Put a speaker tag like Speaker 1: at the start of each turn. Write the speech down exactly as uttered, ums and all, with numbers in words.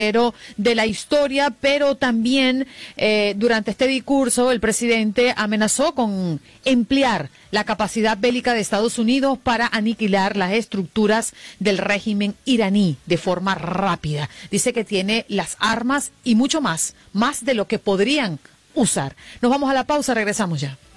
Speaker 1: de la historia, pero también eh, durante este discurso el presidente amenazó con emplear la capacidad bélica de Estados Unidos para aniquilar las estructuras del régimen iraní de forma rápida. Dice que tiene las armas y mucho más, más de lo que podrían usar. Nos vamos a la pausa, regresamos ya.